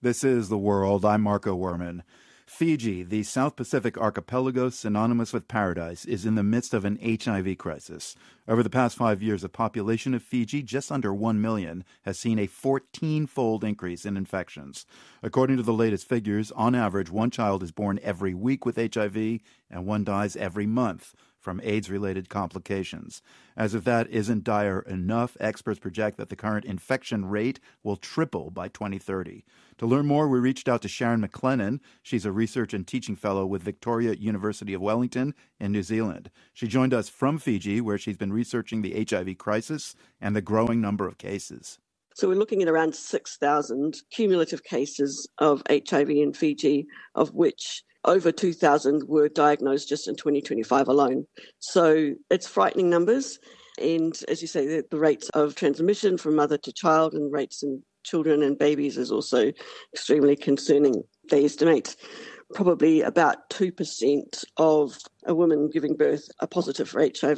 This is The World. I'm Marco Werman. Fiji, the South Pacific archipelago synonymous with paradise, is in the midst of an HIV crisis. Over the past 5 years, the population of Fiji, just under 1 million, has seen a 14-fold increase in infections. According to the latest figures, on average, one child is born every week with HIV and one dies every month from AIDS-related complications. As if that isn't dire enough, experts project that the current infection rate will triple by 2030. To learn more, we reached out to Sharon McLennan. She's a research and teaching fellow with Victoria University of Wellington in New Zealand. She joined us from Fiji, where she's been researching the HIV crisis and the growing number of cases. So we're looking at around 6,000 cumulative cases of HIV in Fiji, of which over 2,000 were diagnosed just in 2025 alone. So it's frightening numbers. And as you say, the rates of transmission from mother to child and rates in children and babies is also extremely concerning. They estimate probably about 2% of a woman giving birth are positive for HIV.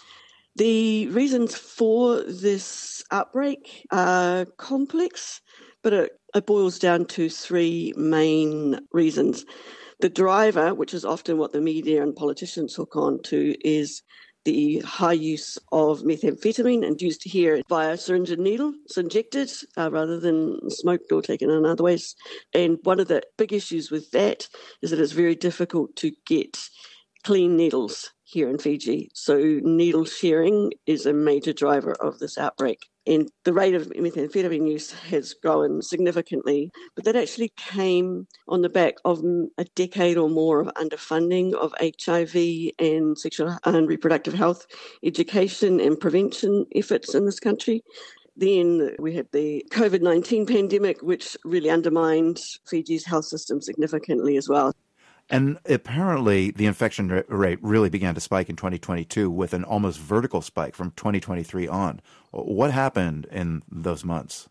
The reasons for this outbreak are complex, but it boils down to three main reasons. The driver, which is often what the media and politicians hook on to, is the high use of methamphetamine induced here via syringe and needle. It's injected rather than smoked or taken in other ways. And one of the big issues with that is that it's very difficult to get clean needles here in Fiji. So needle sharing is a major driver of this outbreak. And the rate of methamphetamine use has grown significantly, but that actually came on the back of a decade or more of underfunding of HIV and sexual and reproductive health education and prevention efforts in this country. Then we had the COVID-19 pandemic, which really undermined Fiji's health system significantly as well. And apparently the infection rate really began to spike in 2022 with an almost vertical spike from 2023 on. What happened in those months?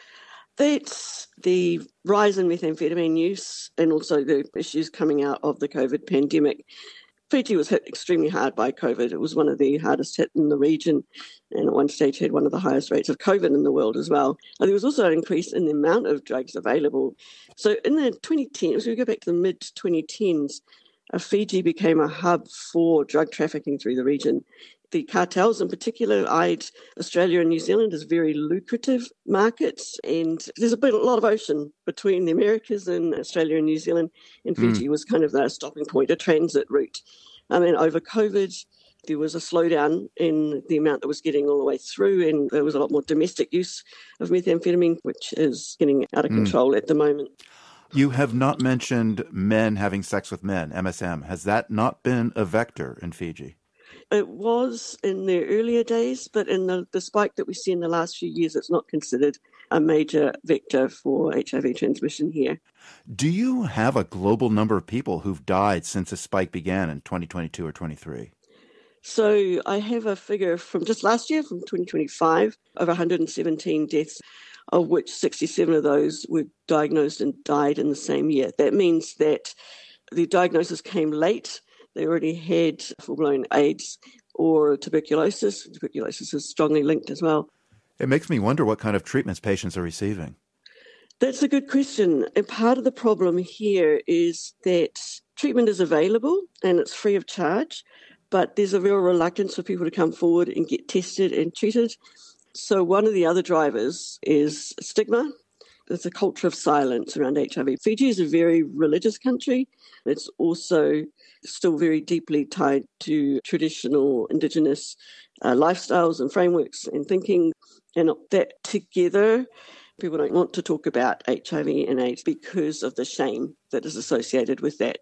That's the rise in methamphetamine use and also the issues coming out of the COVID pandemic. Fiji was hit extremely hard by COVID. It was one of the hardest hit in the region, and at one stage had one of the highest rates of COVID in the world as well. And there was also an increase in the amount of drugs available. So in the 2010s, as we go back to the mid-2010s, Fiji became a hub for drug trafficking through the region. The cartels in particular eyed Australia and New Zealand as very lucrative markets, and there's a lot of ocean between the Americas and Australia and New Zealand, and Fiji was kind of the stopping point, a transit route. I mean, over COVID, there was a slowdown in the amount that was getting all the way through, and there was a lot more domestic use of methamphetamine, which is getting out of control at the moment. You have not mentioned men having sex with men, MSM. Has that not been a vector in Fiji? It was in the earlier days, but in the spike that we see in the last few years, it's not considered a major vector for HIV transmission here. Do you have a global number of people who've died since the spike began in 2022 or 23? So I have a figure from just last year, from 2025, of 117 deaths, of which 67 of those were diagnosed and died in the same year. That means that the diagnosis came late. They already had full-blown AIDS or tuberculosis. Tuberculosis is strongly linked as well. It makes me wonder what kind of treatments patients are receiving. That's a good question. And part of the problem here is that treatment is available and it's free of charge, but there's a real reluctance for people to come forward and get tested and treated. So one of the other drivers is stigma. There's a culture of silence around HIV. Fiji is a very religious country. It's also still very deeply tied to traditional Indigenous lifestyles and frameworks and thinking. And that together, people don't want to talk about HIV and AIDS because of the shame that is associated with that.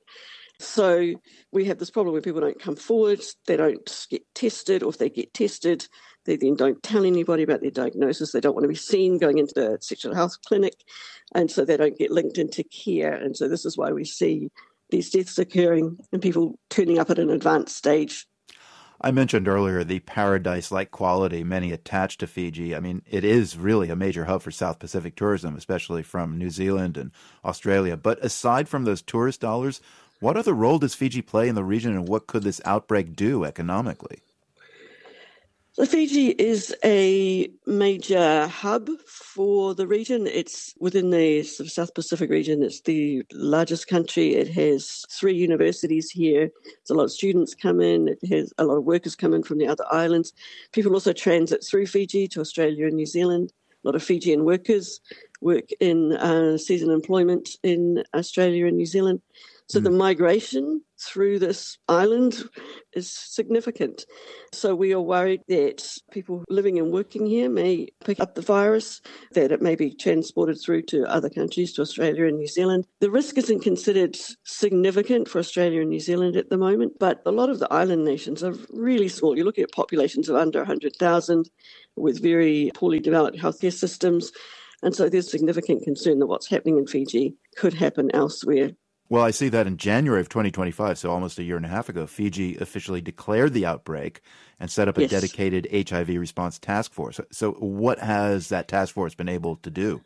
So we have this problem where people don't come forward, they don't get tested, or if they get tested, they then don't tell anybody about their diagnosis. They don't want to be seen going into the sexual health clinic, and so they don't get linked into care. And so this is why we see these deaths occurring and people turning up at an advanced stage. I mentioned earlier the paradise-like quality many attach to Fiji. I mean, it is really a major hub for South Pacific tourism, especially from New Zealand and Australia. But aside from those tourist dollars, what other role does Fiji play in the region, and what could this outbreak do economically? So Fiji is a major hub for the region. It's within the sort of South Pacific region. It's the largest country. It has 3 universities here. There's a lot of students come in. It has a lot of workers come in from the other islands. People also transit through Fiji to Australia and New Zealand. A lot of Fijian workers work in season employment in Australia and New Zealand. So the migration through this island is significant. So we are worried that people living and working here may pick up the virus, that it may be transported through to other countries, to Australia and New Zealand. The risk isn't considered significant for Australia and New Zealand at the moment, but a lot of the island nations are really small. You're looking at populations of under 100,000 with very poorly developed healthcare systems. And so there's significant concern that what's happening in Fiji could happen elsewhere. Well, I see that in January of 2025, so almost a year and a half ago, Fiji officially declared the outbreak and set up a dedicated HIV response task force. So what has that task force been able to do?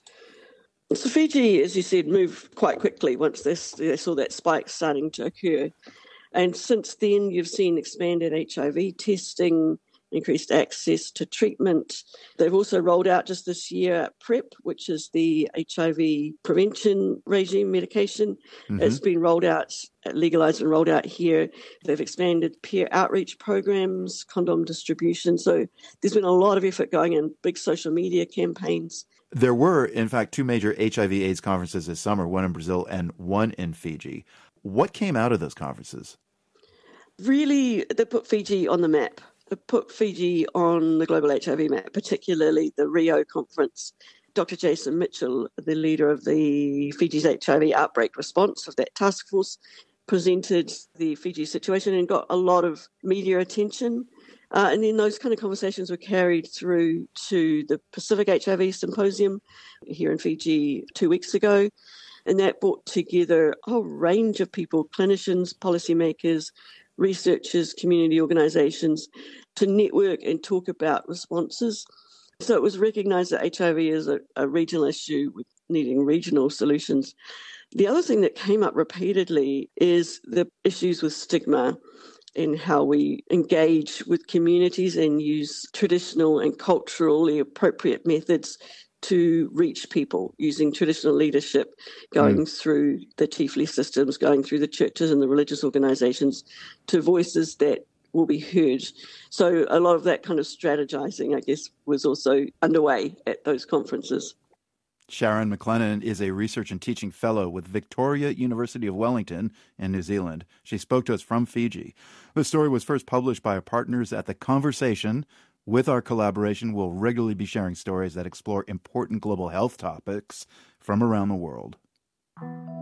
So Fiji, as you said, moved quite quickly once they saw that spike starting to occur. And since then, you've seen expanded HIV testing, increased access to treatment. They've also rolled out just this year PrEP, which is the HIV prevention regime medication. It's been rolled out, legalized and rolled out here. They've expanded peer outreach programs, condom distribution. So there's been a lot of effort going in, big social media campaigns. There were, in fact, 2 major HIV/AIDS conferences this summer, one in Brazil and one in Fiji. What came out of those conferences? Really, they put Fiji on the map. They put Fiji on the global HIV map, particularly the Rio conference. Dr. Jason Mitchell, the leader of the Fiji's HIV outbreak response of that task force, presented the Fiji situation and got a lot of media attention. And then those kind of conversations were carried through to the Pacific HIV Symposium here in Fiji 2 weeks ago. And that brought together a whole range of people, clinicians, policymakers, researchers, community organisations, to network and talk about responses. So it was recognised that HIV is a regional issue with needing regional solutions. The other thing that came up repeatedly is the issues with stigma in how we engage with communities and use traditional and culturally appropriate methods to reach people using traditional leadership, going through the chiefly systems, going through the churches and the religious organisations to voices that will be heard. So a lot of that kind of strategizing, I guess, was also underway at those conferences. Sharon McLennan is a research and teaching fellow with Victoria University of Wellington in New Zealand. She spoke to us from Fiji. The story was first published by our partners at The Conversation. With our collaboration, we'll regularly be sharing stories that explore important global health topics from around the world.